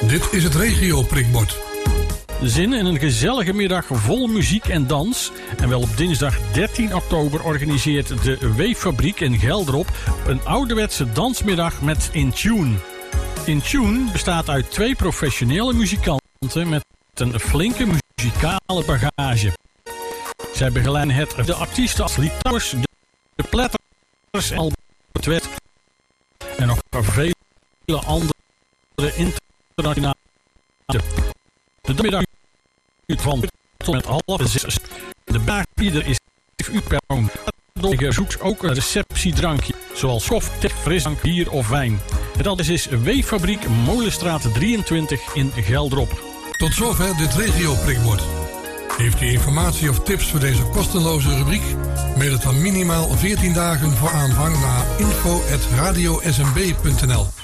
Dit is het regio-prikbord. Zin in een gezellige middag vol muziek en dans. En wel op dinsdag 13 oktober organiseert de Weeffabriek in Geldrop een ouderwetse dansmiddag met In Tune. In Tune bestaat uit 2 professionele muzikanten met een flinke muzikale bagage. Zij begeleiden de artiesten als Litouwers, de Platters en Albert Wet en nog vele andere internationale. De middag van tot met 5:30. De baar ieder is 5 uur per persoon. Je zoekt ook een receptiedrankje, zoals koffie, thee, frisdrank, bier of wijn. Het adres is Weeffabriek Molenstraat 23 in Geldrop. Tot zover dit regio-prikbord. Heeft u informatie of tips voor deze kostenloze rubriek? Mail het dan minimaal 14 dagen voor aanvang naar info@radiosmb.nl.